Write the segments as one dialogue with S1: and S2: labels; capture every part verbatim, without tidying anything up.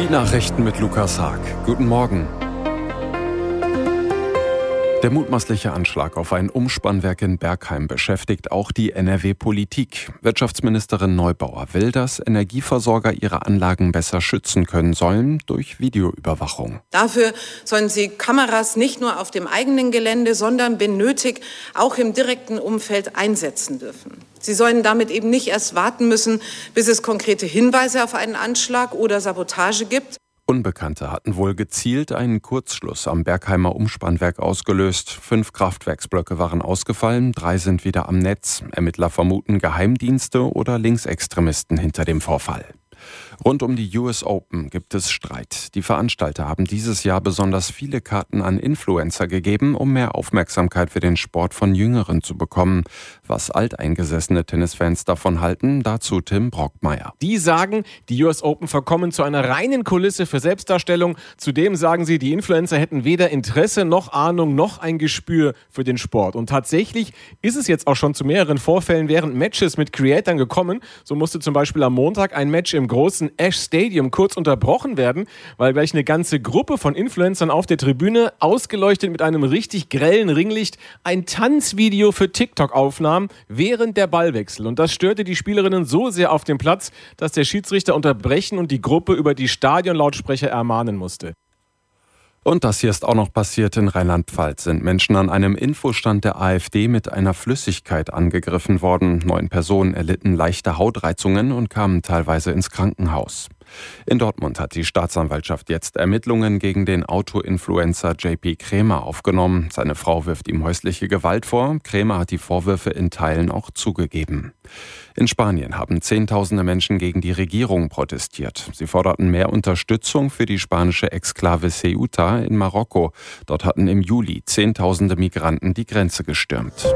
S1: Die Nachrichten mit Lukas Haag. Guten Morgen. Der mutmaßliche Anschlag auf ein Umspannwerk in Bergheim beschäftigt auch die N R W-Politik. Wirtschaftsministerin Neubauer will, dass Energieversorger ihre Anlagen besser schützen können sollen durch Videoüberwachung.
S2: Dafür sollen sie Kameras nicht nur auf dem eigenen Gelände, sondern wenn nötig auch im direkten Umfeld einsetzen dürfen. Sie sollen damit eben nicht erst warten müssen, bis es konkrete Hinweise auf einen Anschlag oder Sabotage gibt.
S1: Unbekannte hatten wohl gezielt einen Kurzschluss am Bergheimer Umspannwerk ausgelöst. Fünf Kraftwerksblöcke waren ausgefallen, drei sind wieder am Netz. Ermittler vermuten Geheimdienste oder Linksextremisten hinter dem Vorfall. Rund um die U S Open gibt es Streit. Die Veranstalter haben dieses Jahr besonders viele Karten an Influencer gegeben, um mehr Aufmerksamkeit für den Sport von Jüngeren zu bekommen. Was alteingesessene Tennisfans davon halten, dazu Tim Brockmeier.
S3: Die sagen, die U S Open verkommen zu einer reinen Kulisse für Selbstdarstellung. Zudem sagen sie, die Influencer hätten weder Interesse noch Ahnung noch ein Gespür für den Sport. Und tatsächlich ist es jetzt auch schon zu mehreren Vorfällen während Matches mit Creatern gekommen. So musste zum Beispiel am Montag ein Match im großen Ash Stadium kurz unterbrochen werden, weil gleich eine ganze Gruppe von Influencern auf der Tribüne, ausgeleuchtet mit einem richtig grellen Ringlicht, ein Tanzvideo für TikTok aufnahm während der Ballwechsel. Und das störte die Spielerinnen so sehr auf dem Platz, dass der Schiedsrichter unterbrechen und die Gruppe über die Stadionlautsprecher ermahnen musste.
S1: Und das hier ist auch noch passiert. In Rheinland-Pfalz sind Menschen an einem Infostand der AfD mit einer Flüssigkeit angegriffen worden. Neun Personen erlitten leichte Hautreizungen und kamen teilweise ins Krankenhaus. In Dortmund hat die Staatsanwaltschaft jetzt Ermittlungen gegen den Auto-Influencer J P Krämer aufgenommen. Seine Frau wirft ihm häusliche Gewalt vor. Krämer hat die Vorwürfe in Teilen auch zugegeben. In Spanien haben Zehntausende Menschen gegen die Regierung protestiert. Sie forderten mehr Unterstützung für die spanische Exklave Ceuta in Marokko. Dort hatten im Juli Zehntausende Migranten die Grenze gestürmt.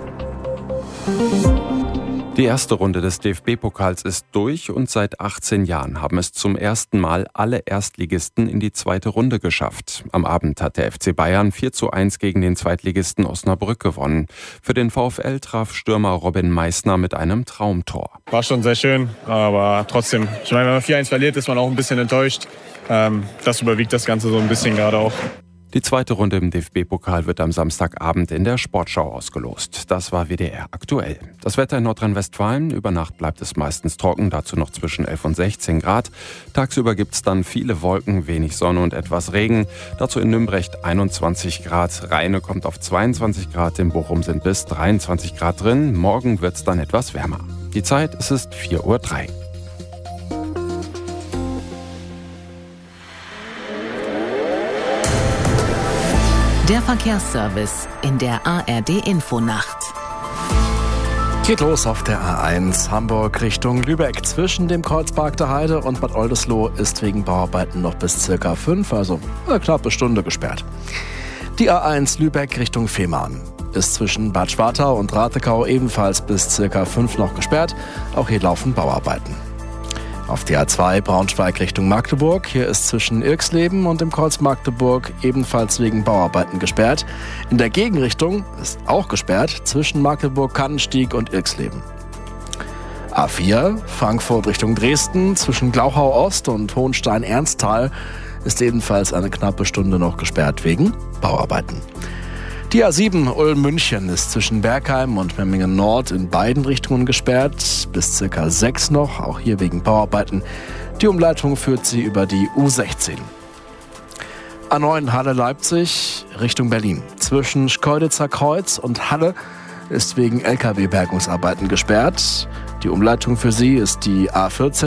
S1: Die erste Runde des D F B-Pokals ist durch und seit achtzehn Jahren haben es zum ersten Mal alle Erstligisten in die zweite Runde geschafft. Am Abend hat der F C Bayern vier zu eins gegen den Zweitligisten Osnabrück gewonnen. Für den VfL traf Stürmer Robin Meissner mit einem Traumtor.
S4: War schon sehr schön, aber trotzdem, ich meine, wenn man vier eins verliert, ist man auch ein bisschen enttäuscht. Ähm, das überwiegt das Ganze so ein bisschen gerade auch.
S1: Die zweite Runde im D F B-Pokal wird am Samstagabend in der Sportschau ausgelost. Das war W D R aktuell. Das Wetter in Nordrhein-Westfalen. Über Nacht bleibt es meistens trocken, dazu noch zwischen elf und sechzehn Grad. Tagsüber gibt es dann viele Wolken, wenig Sonne und etwas Regen. Dazu in Nümbrecht einundzwanzig Grad. Rheine kommt auf zweiundzwanzig Grad, in Bochum sind bis dreiundzwanzig Grad drin. Morgen wird es dann etwas wärmer. Die Zeit, es ist vier Uhr drei.
S5: Der Verkehrsservice in der A R D-Infonacht.
S6: Geht los auf der A eins Hamburg Richtung Lübeck. Zwischen dem Kreuzpark der Heide und Bad Oldesloe ist wegen Bauarbeiten noch bis circa fünf, also eine knappe Stunde gesperrt. Die A eins Lübeck Richtung Fehmarn ist zwischen Bad Schwartau und Ratekau ebenfalls bis circa fünf noch gesperrt. Auch hier laufen Bauarbeiten. Auf die A zwei Braunschweig Richtung Magdeburg. Hier ist zwischen Irxleben und dem Kreuz Magdeburg ebenfalls wegen Bauarbeiten gesperrt. In der Gegenrichtung ist auch gesperrt zwischen Magdeburg-Kannenstieg und Irxleben. A vier Frankfurt Richtung Dresden. Zwischen Glauchau Ost und Hohenstein-Ernsthal ist ebenfalls eine knappe Stunde noch gesperrt wegen Bauarbeiten. Die A sieben Ulm-München ist zwischen Bergheim und Memmingen Nord in beiden Richtungen gesperrt, bis circa sechs noch, auch hier wegen Bauarbeiten. Die Umleitung führt sie über die U sechzehn. A neun Halle-Leipzig Richtung Berlin. Zwischen Schkeuditzer Kreuz und Halle ist wegen L K W-Bergungsarbeiten gesperrt. Die Umleitung für sie ist die A vierzehn.